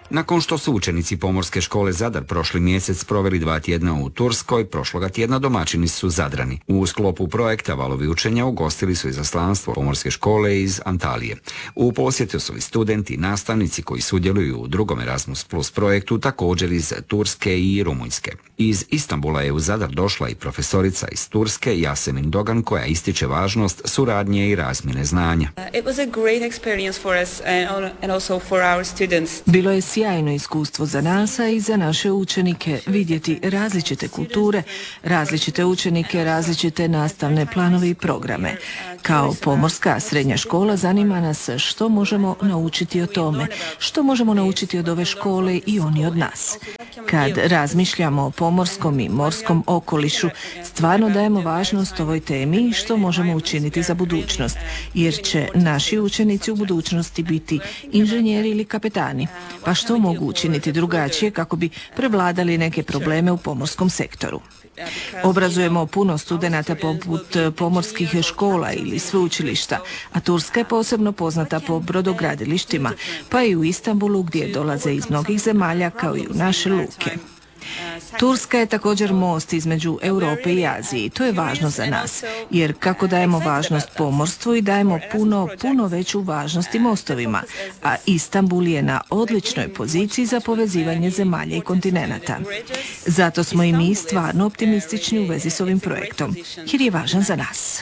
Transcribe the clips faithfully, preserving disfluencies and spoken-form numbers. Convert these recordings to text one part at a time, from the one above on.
Nakon što su učenici Pomorske škole Zadar prošli mjesec proveli dva tjedna u Turskoj, prošloga tjedna domaćini su Zadrani. U sklopu projekta Valovi učenja ugostili su izaslanstvo Pomorske škole iz Antalije. U posjetu su i studenti i nastavnici koji sudjeluju u drugom Erasmus Plus projektu, također iz Turske i Rumunjske. Iz Istanbula je u Zadar došla i profesorica iz Turske Yasemin Dogan, koja ističe važnost suradnje i razmjene znanja. Bilo je sjajno iskustvo za nas, a i za naše učenike vidjeti različite kulture, različite učenike, različite nastavne planove i programe. Kao pomorska srednja škola zanima nas što možemo naučiti o tome, što možemo naučiti od ove škole i oni od nas. Kad razmišljamo o pomorskom i morskom okolišu, stvarno dajemo važnost ovoj temi i što možemo učiniti za budućnost, jer će naši učenici u budućnosti biti inženjeri ili kapetani, pa što mogu učiniti drugačije kako bi prevladali neke probleme u pomorskom sektoru. Obrazujemo puno studenata poput pomorskih škola ili sveučilišta, a Turska je posebno poznata po brodogradilištima, pa i u Istanbulu gdje dolaze iz mnogih zemalja kao i u naše luke. Turska je također most između Europe i Azije i to je važno za nas, jer kako dajemo važnost pomorstvu i dajemo puno, puno veću važnost i mostovima, a Istanbul je na odličnoj poziciji za povezivanje zemalja i kontinenata. Zato smo i mi stvarno optimistični u vezi s ovim projektom, jer je važan za nas.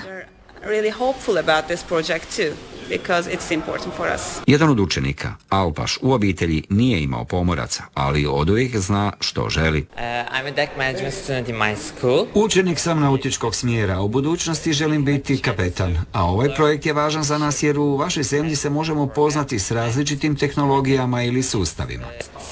Jedan od učenika, Alpaš, u obitelji nije imao pomoraca, ali oduvijek zna što želi. Učenik sam nautičkog smjera, u budućnosti želim biti kapetan, a ovaj projekt je važan za nas jer u vašoj zemlji se možemo upoznati s različitim tehnologijama ili sustavima.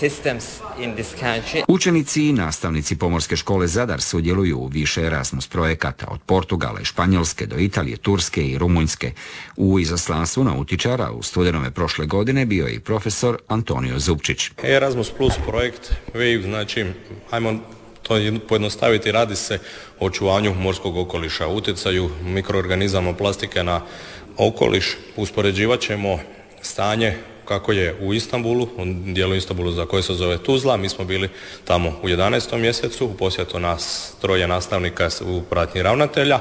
Učenici i nastavnici Pomorske škole Zadar sudjeluju u više Erasmus projekata od Portugala i Španjolske do Italije, Turske i Rumunjske. U izaslanstvu nautičara u studenome prošle godine bio je i profesor Antonio Zupčić. Erasmus Plus projekt Wave, znači, ajmo to pojednostaviti, radi se o očuvanju morskog okoliša, utjecaju mikroorganizama plastike na okoliš. Uspoređivat ćemo stanje kako je u Istanbulu, u dijelu Istanbulu za koje se zove Tuzla. Mi smo bili tamo u jedanaestom mjesecu, u posjetu nas troje nastavnika u pratnji ravnatelja.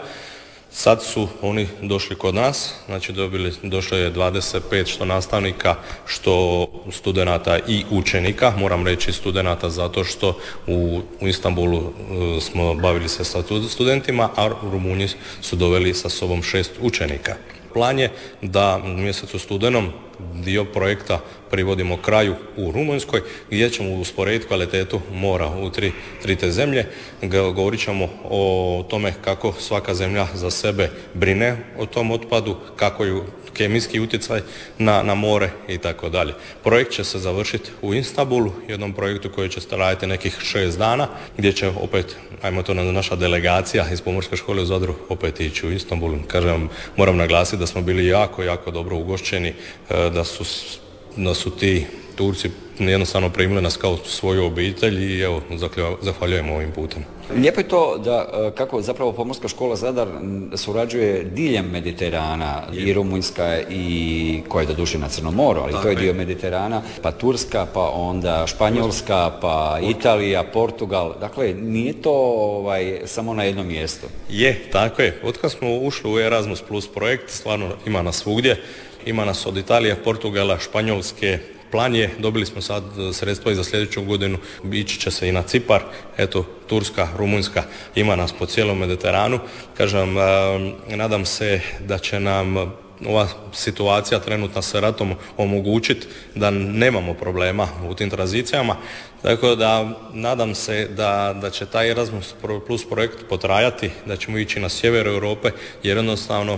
Sad su oni došli kod nas, znači dobili, došlo je dvadeset pet što nastavnika, što studenata i učenika, moram reći studenata zato što u, u Istanbulu uh, smo bavili se sa studentima, a Rumunji su doveli sa sobom šest učenika. Plan je da u mjesecu studenom dio projekta privodimo kraju u Rumunjskoj, gdje ćemo usporediti kvalitetu mora u tri, tri te zemlje. Govorit ćemo o tome kako svaka zemlja za sebe brine o tom otpadu, kako ju kemijski utjecaj na, na more i tako dalje. Projekt će se završiti u Istanbulu, jednom projektu koji će trajati nekih šest dana, gdje će opet, ajmo to naša delegacija iz Pomorske škole u Zadru opet ići u Istanbulu. Kažem, moram naglasiti da smo bili jako, jako dobro ugošćeni, da su, da su ti Turci jednostavno primili nas kao svoju obitelj i evo, zahvaljujemo ovim putem. Lijepo je to da kako zapravo Pomorska škola Zadar surađuje diljem Mediterana, i Rumunjska i koja je doduše na Crnom moru, ali tako to je dio Mediterana, pa Turska, pa onda Španjolska, pa Italija, Portugal. Dakle, nije to ovaj, samo na jednom mjestu. Je, tako je. Otkad smo ušli u Erasmus Plus projekt, stvarno ima nas svugdje. Ima nas od Italije, Portugala, Španjolske. Plan je, dobili smo sad sredstva i za sljedeću godinu, ići će se i na Cipar, eto, Turska, Rumunjska, ima nas po cijelom Mediteranu. Kažem, nadam se da će nam ova situacija trenutna sa ratom omogućiti da nemamo problema u tim tranzicijama. Tako da nadam se da, da će taj Erasmus Plus projekt potrajati, da ćemo ići na sjever Europe, jer jednostavno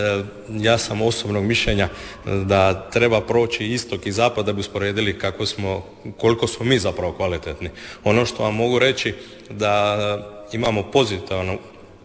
ja sam osobnog mišljenja da treba proći istok i zapad da bi usporedili kako smo, koliko smo mi zapravo kvalitetni. Ono što vam mogu reći da imamo pozitivno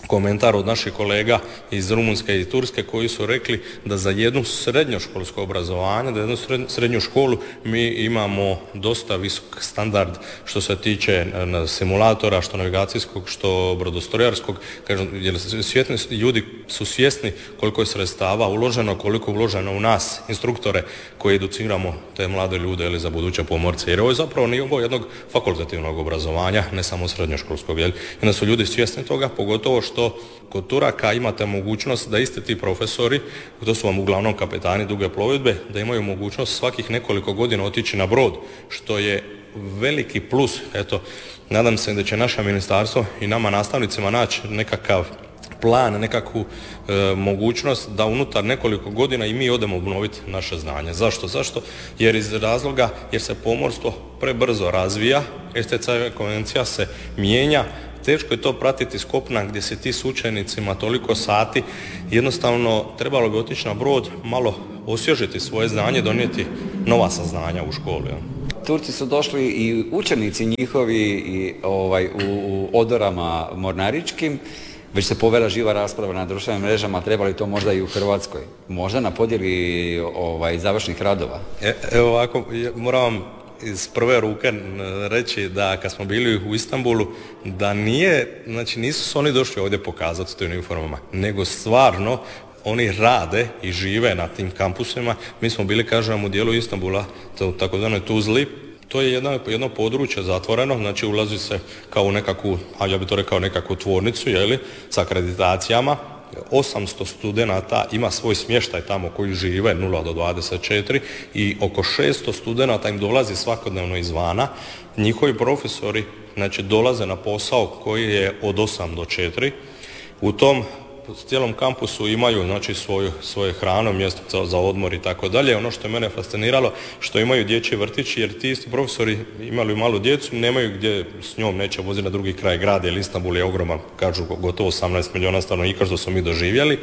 komentar od naših kolega iz Rumunjske i Turske koji su rekli da za jednu srednjoškolsko obrazovanje, da jednu srednju školu mi imamo dosta visok standard što se tiče simulatora, što navigacijskog, što brodostrojarskog. Kažem, jer svjetni, ljudi su svjesni koliko je sredstava uloženo, koliko je uloženo u nas, instruktore koji educiramo te mlade ljude ili za buduće pomorce. Jer ovo je zapravo nivo jednog fakultativnog obrazovanja, ne samo srednjoškolskog. Jel? I onda su ljudi svjesni toga, pogotovo što što kod Turaka imate mogućnost da isti ti profesori, to su vam uglavnom kapetani duge plovidbe, da imaju mogućnost svakih nekoliko godina otići na brod, što je veliki plus. Eto, nadam se da će naše ministarstvo i nama nastavnicima naći nekakav plan, nekakvu e, mogućnost da unutar nekoliko godina i mi odemo obnoviti naše znanje. Zašto? Zašto? Jer iz razloga, jer se pomorstvo prebrzo razvija, S T C konvencija se mijenja, teško je to pratiti s kopna gdje se ti s učenicima toliko sati, jednostavno trebalo bi otići na brod, malo osvježiti svoje znanje, donijeti nova saznanja u školi. Turci su došli i učenici njihovi i, ovaj, u, u odorama mornaričkim, već se povela živa rasprava na društvenim mrežama, treba li to možda i u Hrvatskoj? Možda na podjeli ovaj, završnih radova? E, evo ovako, moram vam iz prve ruke reći da kad smo bili u Istanbulu, da nije, znači nisu se oni došli ovdje pokazati u tim uniformama, nego stvarno oni rade i žive na tim kampusima. Mi smo bili, kažem, u dijelu Istanbula, to takozvanoj Tuzli. To je jedno, jedno područje zatvoreno, znači ulazi se kao u nekakvu, a ja bih to rekao nekakvu tvornicu, jeli, sa akreditacijama. osamsto studenata ima svoj smještaj tamo koji žive nula do dvadeset četiri i oko šesto studenata im dolazi svakodnevno izvana. Njihovi profesori, znači, dolaze na posao koji je od osam do četiri. U tom cijelom kampusu imaju, znači, svoju, svoje hrano, mjesto za, za odmor i tako dalje. Ono što je mene fasciniralo, što imaju dječji vrtići, jer ti isti profesori imali malu djecu, nemaju gdje s njom, neće voziti na drugi kraj grada, jer Istanbul je ogroman, kažu gotovo osamnaest milijuna stanovnika, što smo mi doživjeli.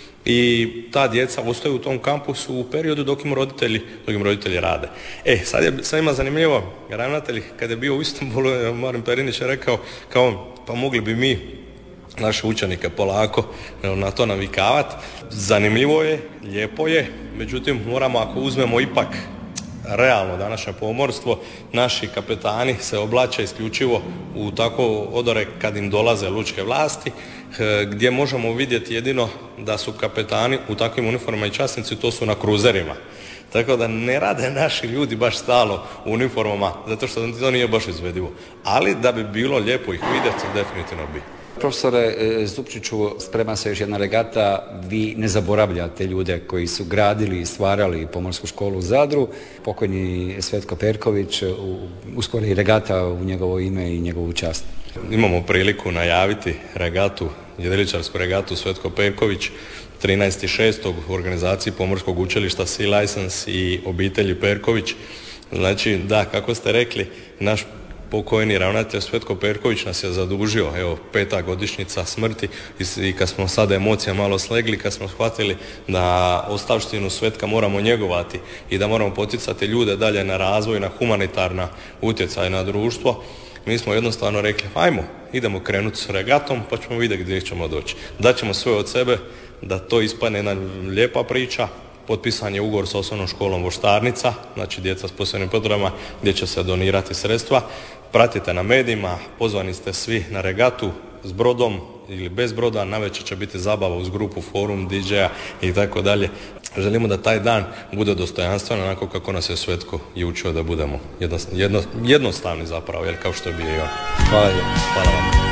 I ta djeca ostaju u tom kampusu u periodu dok im roditelji, dok im roditelji rade. E, sad je sad ima zanimljivo, ravnatelj kada je bio u Istanbulu, Marin Perinić je rekao, kao, pa mogli bi mi naše učenike polako na to navikavati. Zanimljivo je, lijepo je, međutim moramo, ako uzmemo ipak realno današnje pomorstvo, naši kapetani se oblače isključivo u tako odore kad im dolaze lučke vlasti, gdje možemo vidjeti jedino da su kapetani u takvim uniformama i časnici, to su na kruzerima. Tako da ne rade naši ljudi baš stalno u uniformama, zato što to nije baš izvedivo. Ali da bi bilo lijepo ih vidjeti, definitivno bi. Profesore Zupčiću, sprema se još jedna regata, vi ne zaboravljate ljude koji su gradili i stvarali Pomorsku školu u Zadru. Pokojni Svetko Perković, uskoro i regata u njegovo ime i njegovu čast. Imamo priliku najaviti regatu, jedriličarsku regatu Svetko Perković, trinaesti šestog u organizaciji Pomorskog učilišta Sea License i obitelji Perković. Znači, da, kako ste rekli, naš pokojni ravnatelj Svetko Perković nas je zadužio, evo, peta godišnjica smrti i kad smo sada emocija malo slegli, kad smo shvatili da ostavštinu Svetka moramo njegovati i da moramo poticati ljude dalje na razvoj, na humanitarna utjecaj na društvo, mi smo jednostavno rekli, ajmo, idemo krenuti s regatom pa ćemo vidjeti gdje ćemo doći. Daćemo sve od sebe da to ispadne jedna lijepa priča. Potpisan je ugovor s osnovnom školom Voštarnica, znači djeca s posebnim potrebama, gdje će se donirati sredstva. Pratite na medijima, pozvani ste svi na regatu s brodom ili bez broda, navečer će biti zabava uz grupu, forum, D J-a i tako dalje. Želimo da taj dan bude dostojanstven, onako kako nas je Svetko i učio da budemo jedno, jedno, jednostavni zapravo, jer kao što bi je i on. Hvala. Hvala vam.